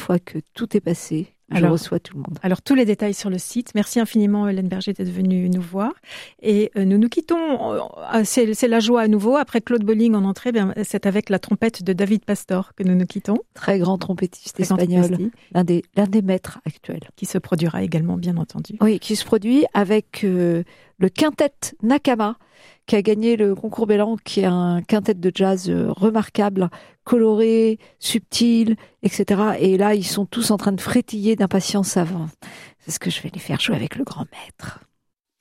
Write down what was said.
fois que tout est passé, je reçois tout le monde. Alors, tous les détails sur le site. Merci infiniment, Hélène Berger, d'être venue nous voir. Et nous nous quittons. C'est la joie à nouveau. Après Claude Bolling en entrée, c'est avec la trompette de David Pastor que nous nous quittons. Très grand trompettiste espagnol, l'un des maîtres actuels. Qui se produira également, bien entendu. Oui, qui se produit avec le quintet Nakama, qui a gagné le concours Bellan, qui est un quintet de jazz remarquable, coloré, subtil, etc. Et là, ils sont tous en train de frétiller d'impatience avant. C'est ce que je vais les faire jouer avec le grand maître.